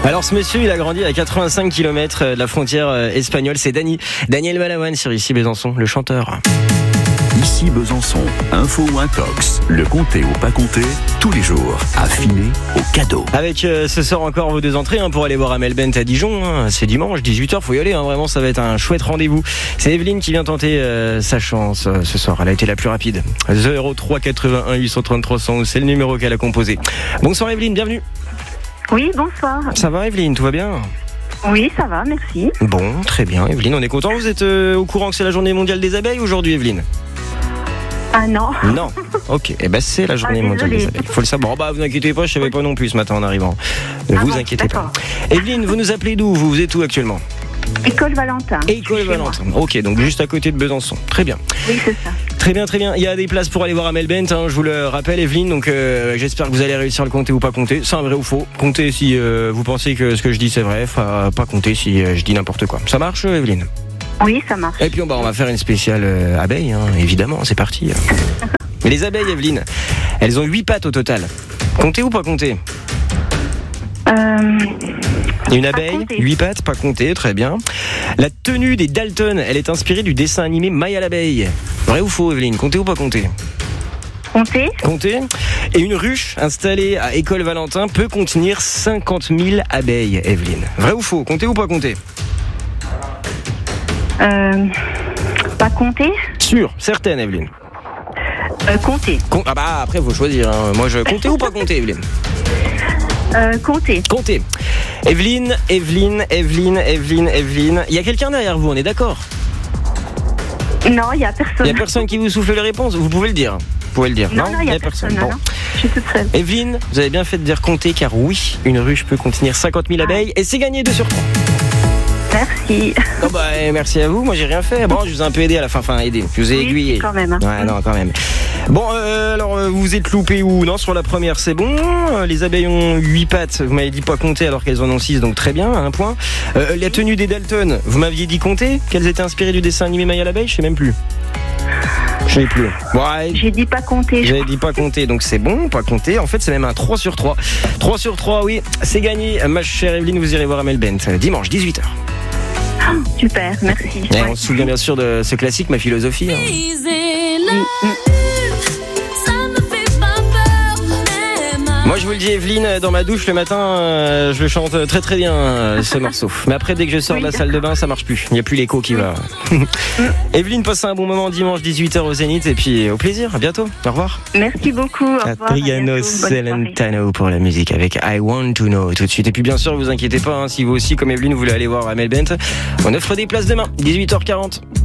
Alors ce monsieur, il a grandi à 85 km de la frontière espagnole. C'est Daniel Balavoine sur Ici Besançon, le chanteur. Ici Besançon, info ou intox, le compter ou pas compter, tous les jours, affiné au cadeau. Avec ce soir encore vos deux entrées pour aller voir Amel Bent à Dijon. C'est dimanche, 18h, faut y aller. Vraiment, ça va être un chouette rendez-vous. C'est Evelyne qui vient tenter sa chance ce soir. Elle a été la plus rapide. 03 81 833 100, c'est le numéro qu'elle a composé. Bonsoir Evelyne, bienvenue. Oui, bonsoir. Ça va Evelyne, tout va bien ? Oui, ça va, merci. Bon, très bien Evelyne, on est content. Vous êtes au courant que c'est la journée mondiale des abeilles aujourd'hui Evelyne ? Ah non. Non. Ok. Eh ben c'est la journée mondiale des abeilles. Faut le savoir. Vous inquiétez pas, je savais pas non plus ce matin en arrivant. Ne vous inquiétez pas. Evelyne, vous nous appelez d'où ? Vous êtes où actuellement ? École Valentin. École Valentin. Ok, donc juste à côté de Besançon. Très bien. Oui, c'est ça. Très bien, très bien. Il y a des places pour aller voir Amel Bent, je vous le rappelle Evelyne, donc j'espère que vous allez réussir à le compter ou pas compter. C'est un vrai ou faux. Comptez si vous pensez que ce que je dis c'est vrai, pas compter si je dis n'importe quoi. Ça marche Evelyne ? Oui, ça marche. Et puis on va faire une spéciale abeille, évidemment, c'est parti. Mais les abeilles Evelyne, elles ont 8 pattes au total. Comptez ou pas compter ? Une abeille, 8 pattes, pas compté, très bien. La tenue des Dalton, elle est inspirée du dessin animé Maya l'abeille. Vrai ou faux, Evelyne ? Comptez ou pas compter ? Comptez. Comptez. Et une ruche installée à École Valentin peut contenir 50 000 abeilles, Evelyne. Vrai ou faux ? Comptez ou pas compter ? Pas compter. Sûr, certaine, Evelyne. Compter. Après, faut choisir. Moi, je comptais ou pas compter, Evelyne ? Compter. Comptez. Evelyne. Il y a quelqu'un derrière vous, on est d'accord ? Non, il n'y a personne. Il n'y a personne qui vous souffle les réponses, vous pouvez le dire. Vous pouvez le dire. Non, il n'y a personne. Bon. Non, je suis toute seule. Evelyne, vous avez bien fait de dire compter, car oui, une ruche peut contenir 50 000 abeilles, et c'est gagné 2 sur 3. Merci. Merci à vous, moi j'ai rien fait. Bon, je vous ai un peu aidé à la fin, aidé. Je vous ai aiguillé. Quand même. Ouais, non, quand même. Bon, alors vous êtes loupé ou non sur la première, c'est bon. Les abeilles ont 8 pattes, vous m'avez dit pas compter alors qu'elles en ont 6, donc très bien, un point. La tenue des Dalton, vous m'aviez dit compter, qu'elles étaient inspirées du dessin animé Maya l'abeille, je sais même plus. Je sais plus. Ouais. J'ai dit pas compter. J'avais dit pas compter, donc c'est bon, pas compter. En fait, c'est même un 3 sur 3. 3 sur 3, oui, c'est gagné. Ma chère Evelyne, vous irez voir Amel Bent dimanche, 18h. Super, merci. Et on se souvient bien sûr de ce classique, Ma philosophie. Moi je vous le dis Evelyne, dans ma douche le matin, je le chante très très bien ce morceau. Mais après dès que je sors de la salle de bain, ça marche plus. Il n'y a plus l'écho qui va. Evelyne, passez un bon moment dimanche 18h au Zénith et puis au plaisir, à bientôt. Au revoir. Merci beaucoup. Au revoir. Adriano Celentano pour la musique avec I Want to Know tout de suite. Et puis bien sûr, vous inquiétez pas, si vous aussi comme Evelyne vous voulez aller voir Amel Bent, on offre des places demain 18h40.